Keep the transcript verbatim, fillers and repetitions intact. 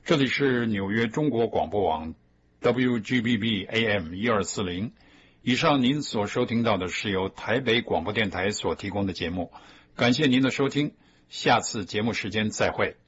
这里是纽约中国广播网 W G B B A M 一二四零。以上您所收听到的是由台北广播电台所提供的节目，感谢您的收听，下次节目时间再会。